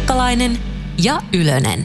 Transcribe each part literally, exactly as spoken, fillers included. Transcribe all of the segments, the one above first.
Lassila-Mattila-Mikkalainen ja Ylönen.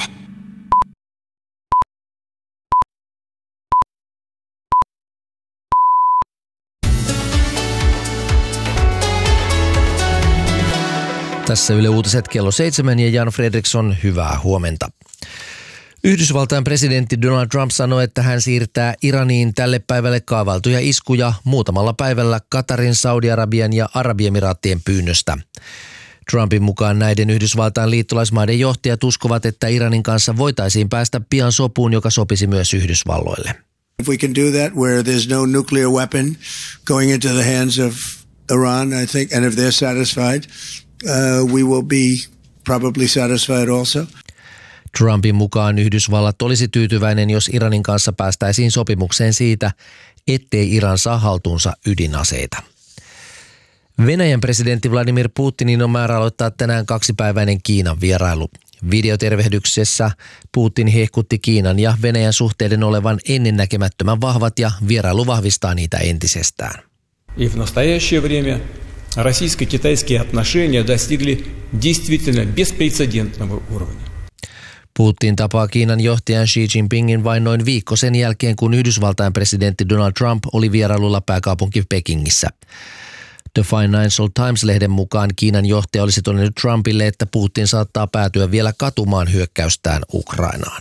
Tässä Yle Uutiset kello seitsemän ja Jan Fredriksson, hyvää huomenta. Yhdysvaltain presidentti Donald Trump sanoi, että hän siirtää Iraniin tälle päivälle kaavailtuja iskuja muutamalla päivällä Katarin, Saudi-Arabian ja Arabiemiraattien pyynnöstä. Trumpin mukaan näiden Yhdysvaltain liittolaismaiden johtajat uskovat, että Iranin kanssa voitaisiin päästä pian sopuun, joka sopisi myös Yhdysvalloille. If we can do that where there's no nuclear weapon going into the hands of Iran, I think, and if they're satisfied, uh, we will be probably satisfied also. Trumpin mukaan Yhdysvallat olisi tyytyväinen, jos Iranin kanssa päästäisiin sopimukseen siitä, ettei Iran saa haltuunsa ydinaseita. Venäjän presidentti Vladimir Putinin on määrä aloittaa tänään kaksipäiväinen Kiinan vierailu. Videotervehdyksessä Putin hehkutti Kiinan ja Venäjän suhteiden olevan ennennäkemättömän vahvat ja vierailu vahvistaa niitä entisestään. И в настоящее время российско-китайские отношения достигли действительно беспрецедентного уровня. Putin tapaa Kiinan johtajan Xi Jinpingin vain noin viikko sen jälkeen, kun Yhdysvaltain presidentti Donald Trump oli vierailulla pääkaupunki Pekingissä. The Financial Times-lehden mukaan Kiinan johtaja olisi todennut Trumpille, että Putin saattaa päätyä vielä katumaan hyökkäystään Ukrainaan.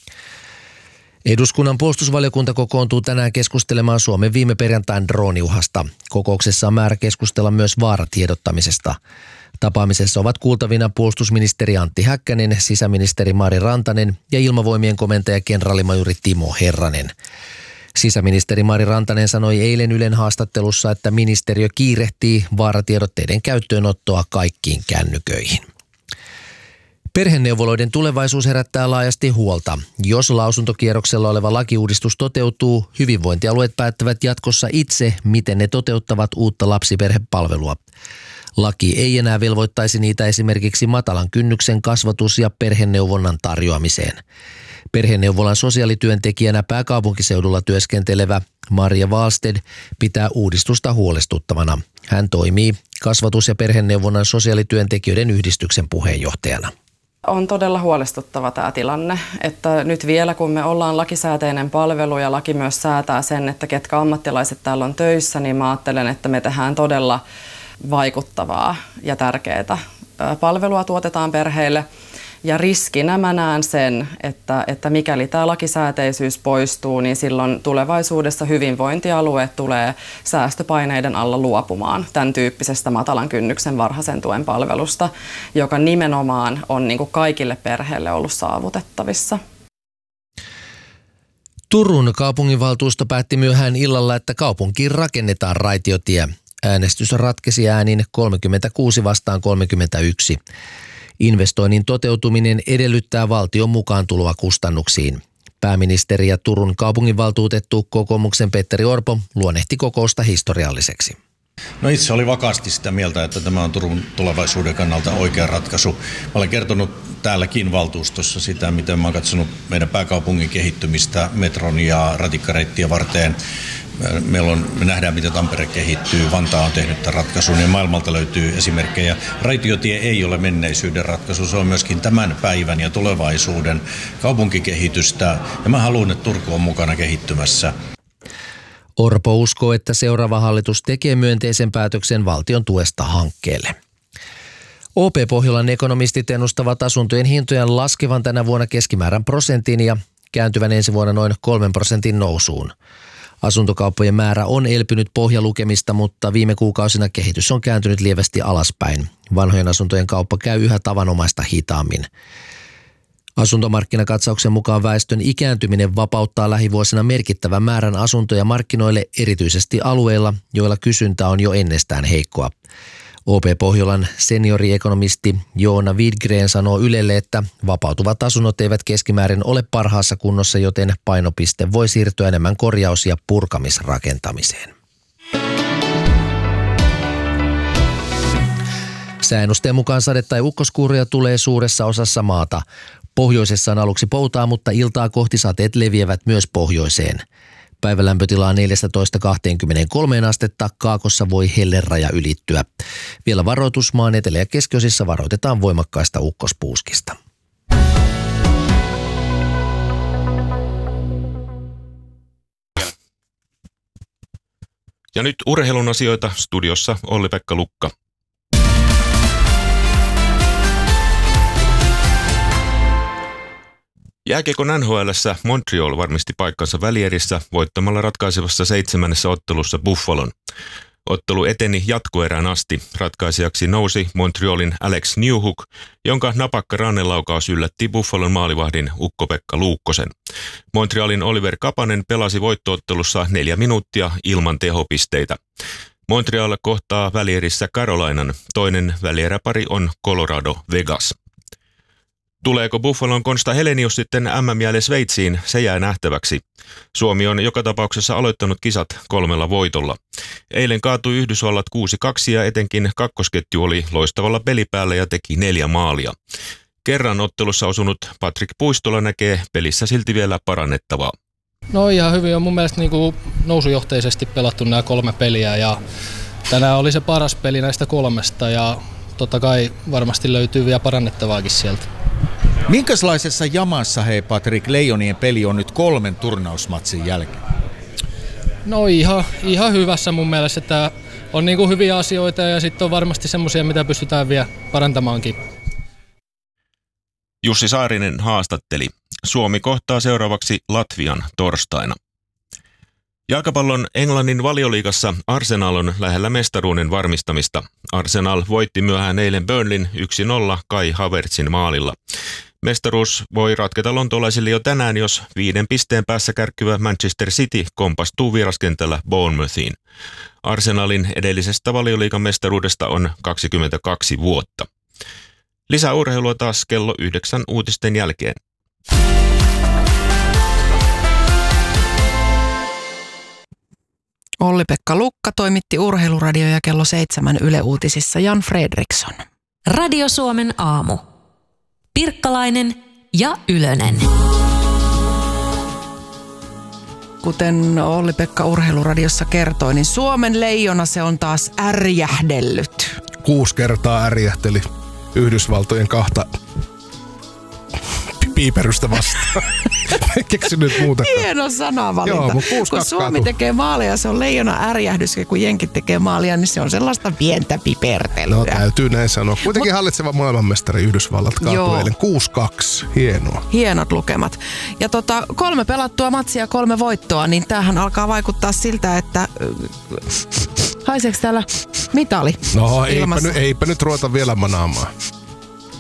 Eduskunnan puolustusvaliokunta kokoontuu tänään keskustelemaan Suomen viime perjantain drooniuhasta. Kokouksessa on määrä keskustella myös vaaratiedottamisesta. Tapaamisessa ovat kuultavina puolustusministeri Antti Häkkänen, sisäministeri Mari Rantanen ja ilmavoimien komentaja kenraalimajuri Timo Herranen. Sisäministeri Mari Rantanen sanoi eilen Ylen haastattelussa, että ministeriö kiirehtii vaaratiedotteiden käyttöönottoa kaikkiin kännyköihin. Perheneuvoloiden tulevaisuus herättää laajasti huolta. Jos lausuntokierroksella oleva lakiuudistus toteutuu, hyvinvointialueet päättävät jatkossa itse, miten ne toteuttavat uutta lapsiperhepalvelua. Laki ei enää velvoittaisi niitä esimerkiksi matalan kynnyksen kasvatus- ja perheneuvonnan tarjoamiseen. Perheneuvolan sosiaalityöntekijänä pääkaupunkiseudulla työskentelevä Maria Wallsted pitää uudistusta huolestuttavana. Hän toimii kasvatus- ja perheneuvonnan sosiaalityöntekijöiden yhdistyksen puheenjohtajana. On todella huolestuttava tämä tilanne, että nyt vielä kun me ollaan lakisääteinen palvelu ja laki myös säätää sen, että ketkä ammattilaiset täällä on töissä, niin mä ajattelen, että me tehdään todella vaikuttavaa ja tärkeää palvelua tuotetaan perheille. Ja riskinä mä näen sen, että, että mikäli tämä lakisääteisyys poistuu, niin silloin tulevaisuudessa hyvinvointialueet tulee säästöpaineiden alla luopumaan tämän tyyppisestä matalan kynnyksen varhaisen tuen palvelusta, joka nimenomaan on niin kuin kaikille perheille ollut saavutettavissa. Turun kaupunginvaltuusto päätti myöhään illalla, että kaupunkiin rakennetaan raitiotie. Äänestys ratkesi äänin kolmekymmentäkuusi vastaan kolmekymmentäyksi. Investoinnin toteutuminen edellyttää valtion mukaan tuloa kustannuksiin. Pääministeri ja Turun kaupunginvaltuutettu kokoomuksen Petteri Orpo luonnehti kokousta historialliseksi. No itse oli vakaasti sitä mieltä, että tämä on Turun tulevaisuuden kannalta oikea ratkaisu. Mä olen kertonut täälläkin valtuustossa sitä, miten mä oon katsonut meidän pääkaupungin kehittymistä metron ja ratikkareittien varteen. Meillä on, me nähdään, miten Tampere kehittyy, Vantaa on tehnyt tämän ratkaisun ja maailmalta löytyy esimerkkejä. Raitiotie ei ole menneisyyden ratkaisu, se on myöskin tämän päivän ja tulevaisuuden kaupunkikehitystä. Ja mä haluan, että Turku on mukana kehittymässä. Orpo uskoo, että seuraava hallitus tekee myönteisen päätöksen valtion tuesta hankkeelle. O P-Pohjolan ekonomistit ennustavat asuntojen hintojen laskevan tänä vuonna keskimäärän prosentin ja kääntyvän ensi vuonna noin kolmen prosentin nousuun. Asuntokauppojen määrä on elpynyt pohjalukemista, mutta viime kuukausina kehitys on kääntynyt lievästi alaspäin. Vanhojen asuntojen kauppa käy yhä tavanomaista hitaammin. Asuntomarkkinakatsauksen mukaan väestön ikääntyminen vapauttaa lähivuosina merkittävän määrän asuntoja markkinoille, erityisesti alueilla, joilla kysyntä on jo ennestään heikkoa. O P-Pohjolan senioriekonomisti Joona Widgren sanoo Ylelle, että vapautuvat asunnot eivät keskimäärin ole parhaassa kunnossa, joten painopiste voi siirtyä enemmän korjaus- ja purkamisrakentamiseen. Sääennusteen mukaan sade- tai ukkoskuuria tulee suuressa osassa maata. Pohjoisessa on aluksi poutaa, mutta iltaa kohti sateet leviävät myös pohjoiseen. Päivälämpötilaa neljätoista kaksikymmentäkolme astetta, Kaakossa voi helleraja ylittyä. Vielä varoitus, maan etelä- ja keskiosissa varoitetaan voimakkaista ukkospuuskista. Ja nyt urheilun asioita, studiossa Olli-Pekka Lukka. Jääkiekon N H L:ssä Montreal varmisti paikkansa välierissä voittamalla ratkaisevassa seitsemännessä ottelussa Buffalon. Ottelu eteni jatkoerään asti. Ratkaisijaksi nousi Montrealin Alex Newhook, jonka napakka rannelaukaus yllätti Buffalon maalivahdin Ukko-Pekka Luukkosen. Montrealin Oliver Kapanen pelasi voittoottelussa neljä minuuttia ilman tehopisteitä. Montreal kohtaa välierissä Carolinan. Toinen välieräpari on Colorado Vegas. Tuleeko Buffalon Konsta Helenius sitten M M-jäälle Sveitsiin, se jää nähtäväksi. Suomi on joka tapauksessa aloittanut kisat kolmella voitolla. Eilen kaatui Yhdysvallat kuusi kaksi ja etenkin kakkosketju oli loistavalla pelipäällä ja teki neljä maalia. Kerran ottelussa osunut Patrik Puistola näkee pelissä silti vielä parannettavaa. No ihan hyvin on mun mielestä niin kuin nousujohteisesti pelattu nämä kolme peliä ja tänään oli se paras peli näistä kolmesta ja totta kai varmasti löytyy vielä parannettavaakin sieltä. Minkälaisessa jamassa, hei Patrik, Leijonien peli on nyt kolmen turnausmatsin jälkeen? No ihan, ihan hyvässä mun mielestä, että on niin kuin hyviä asioita ja sitten on varmasti semmoisia, mitä pystytään vielä parantamaankin. Jussi Saarinen haastatteli. Suomi kohtaa seuraavaksi Latvian torstaina. Jalkapallon Englannin Valioliigassa Arsenal on lähellä mestaruuden varmistamista. Arsenal voitti myöhään eilen Burnleyn yksi nolla Kai Havertzin maalilla. Mestaruus voi ratketa lontoolaisille jo tänään, jos viiden pisteen päässä kärkkyvä Manchester City kompastuu vieraskentällä Bournemouthiin. Arsenalin edellisestä Valioliigan mestaruudesta on kaksikymmentäkaksi vuotta. Lisää urheilua taas kello yhdeksän uutisten jälkeen. Olli-Pekka Lukka toimitti Urheiluradio ja kello seitsemän Yle Uutisissa Jan Fredriksson. Radio Suomen aamu. Pirkkalainen ja Ylönen. Kuten Olli-Pekka Urheiluradiossa kertoi, niin Suomen leijona se on taas ärjähdellyt. Kuusi kertaa ärjähteli Yhdysvaltojen kahta piiperystä vastaan. Keksi nyt muuta. Hieno sanavalinta. Joo, kun kun Suomi kaatu. tekee maalia, se on leijona ärjähdys, ja kun jenkit tekee maalia, niin se on sellaista pientä pipertelyä. No täytyy näin sanoa. Kuitenkin Mut, hallitseva maailmanmestari Yhdysvallat kaatui eilen kuusi kaksi. Hienoa. Hienot lukemat. Ja tota, kolme pelattua matsia, kolme voittoa, niin tämähän alkaa vaikuttaa siltä, että haiseeko täällä mitali No eipä, nyt, eipä nyt ruveta vielä manaamaan.